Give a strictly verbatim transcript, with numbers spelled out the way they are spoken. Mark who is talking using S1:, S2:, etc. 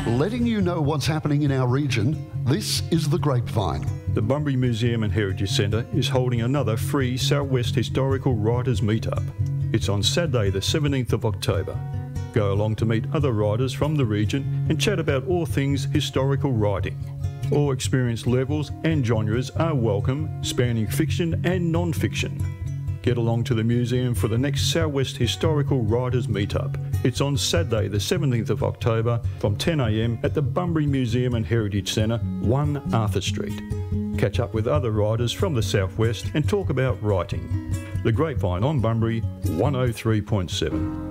S1: Letting you know what's happening in our region, this is The Grapevine.
S2: The Bunbury Museum and Heritage Centre is holding another free Southwest Historical Writers Meetup. It's on Saturday the seventeenth of October. Go along to meet other writers from the region and chat about all things historical writing. All experience levels and genres are welcome, spanning fiction and non-fiction. Get along to the museum for the next Southwest Historical Writers Meetup. It's on Saturday the seventeenth of October from ten a m at the Bunbury Museum and Heritage Centre, one Arthur Street. Catch up with other writers from the Southwest and talk about writing. The Grapevine on Bunbury, one oh three point seven.